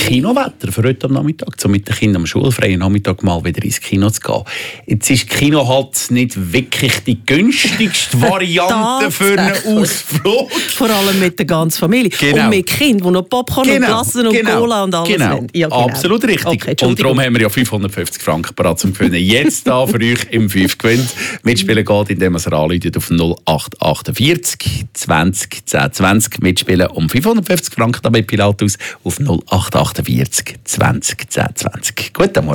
Kinowetter für heute am Nachmittag, um mit den Kindern am schulfreien Nachmittag mal wieder ins Kino zu gehen. Jetzt ist Kino halt nicht wirklich die günstigste Variante für einen Ausflug. Vor allem mit der ganzen Familie. Genau. Und mit Kindern, die noch Popcorn und Glassen und Cola und alles wollen. Ja, genau. Absolut richtig. Okay, und darum haben wir ja 550 Franken parat zum Gewinnen. Jetzt da für euch im 5 gewinnt. Mitspielen geht, indem man es anruft auf 0848 20 10 20. Mitspielen um 550 Franken bei Pilatus auf 0848 20 10 20. Guten Morgen.